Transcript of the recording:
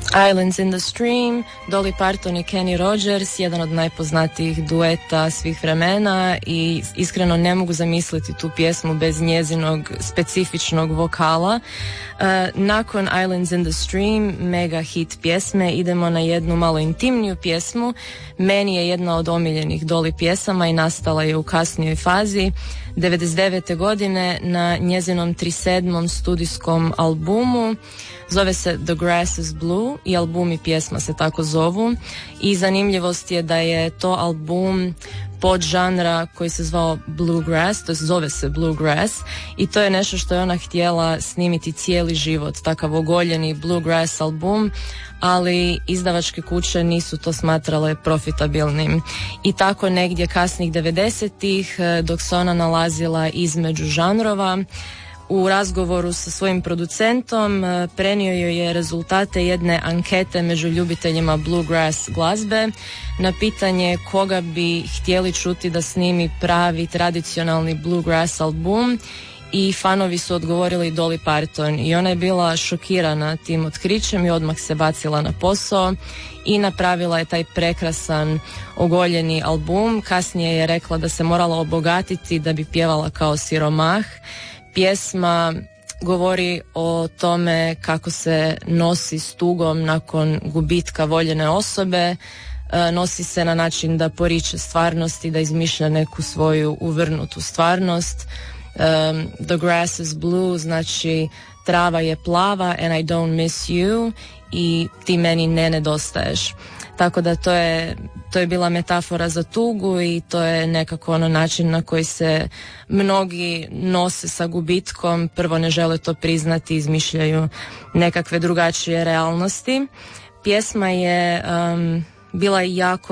Islands in the Stream, Dolly Parton i Kenny Rogers, jedan od najpoznatijih dueta svih vremena i iskreno ne mogu zamisliti tu pjesmu bez njezinog specifičnog vokala. Nakon Islands in the Stream, mega hit pjesme, idemo na jednu malo intimniju pjesmu. Meni je jedna od omiljenih Dolly pjesama i nastala je u kasnijoj fazi. 99. godine na njezinom 37. studijskom albumu. Zove se The Grass is Blue i album i pjesma se tako zovu. I zanimljivost je da je to album podžanra koji se zvao Bluegrass, to zove se Bluegrass i to je nešto što je ona htjela snimiti cijeli život, takav ogoljeni Bluegrass album, ali izdavačke kuće nisu to smatrale profitabilnim. I tako negdje kasnih 90-ih, dok se ona nalazila između žanrova, u razgovoru sa svojim producentom prenio joj je rezultate jedne ankete među ljubiteljima bluegrass glazbe na pitanje koga bi htjeli čuti da snimi pravi tradicionalni bluegrass album i fanovi su odgovorili Dolly Parton i ona je bila šokirana tim otkrićem i odmah se bacila na posao i napravila je taj prekrasan ogoljeni album. Kasnije je rekla da se morala obogatiti da bi pjevala kao siromah. Pjesma govori o tome kako se nosi s tugom nakon gubitka voljene osobe, nosi se na način da poriče stvarnosti, da izmišlja neku svoju uvrnutu stvarnost. The grass is blue, znači trava je plava and I don't miss you i ti meni ne nedostaješ. Tako da to je bila metafora za tugu i to je nekako ono način na koji se mnogi nose sa gubitkom. Prvo ne žele to priznati, izmišljaju nekakve drugačije realnosti. Pjesma je bila jako